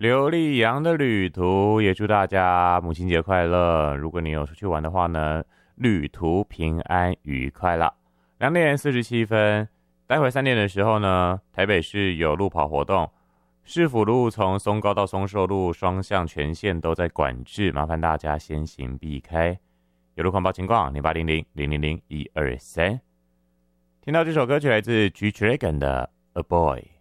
刘力扬的旅途，也祝大家母亲节快乐。如果你有出去玩的话呢，旅途平安愉快啦。2:47，待会3点的时候呢，台北市有路跑活动，市府路从松高到松寿路双向全线都在管制，麻烦大家先行避开。有路况报情况0800-000-123。听到这首歌曲来自 G Dragon 的《A Boy》。